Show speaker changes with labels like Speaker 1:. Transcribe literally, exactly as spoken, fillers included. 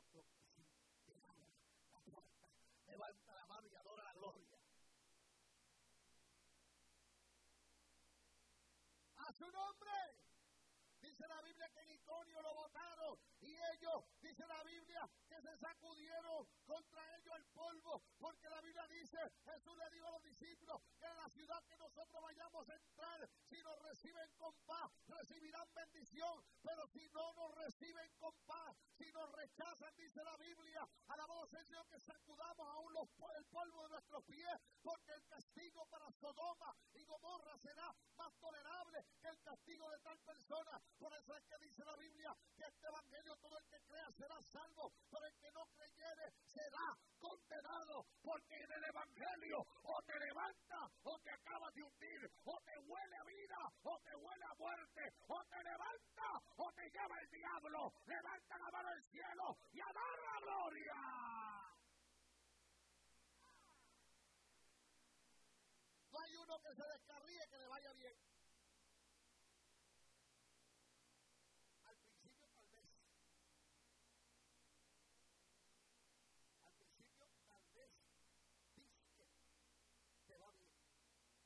Speaker 1: otro que sí te abra la puerta. Levanta la mano y adora la gloria. ¡A su nombre! Dice la Biblia que en Iconio lo botaron y ellos, dice la Biblia, que se sacudieron contra ellos el polvo, porque la Biblia dice, Jesús le dijo a los discípulos que en la ciudad que nosotros vayamos a entrar, si nos reciben con paz, recibirán bendición, pero si no nos reciben con paz, si nos rechazan, dice la Biblia, alabado sea el Señor, que sacudamos aún los, el polvo de nuestros pies, porque el castigo para Sodoma y Gomorra será más tolerable que el castigo de tal persona. Por eso es que dice la Biblia que este evangelio, todo el que crea será salvo, pero el que no creyere será condenado, porque en el evangelio o te levanta o te acabas de hundir, o te huele a vida o te huele a muerte, o te levanta o te lleva el diablo. Levanta la mano al cielo y adora la gloria. No hay uno que se descarríe que le vaya bien.